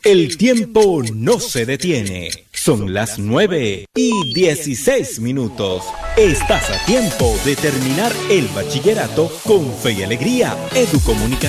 El tiempo no se detiene. Son las 9:16. Estás a tiempo de terminar el bachillerato con fe y alegría. Educomunicación.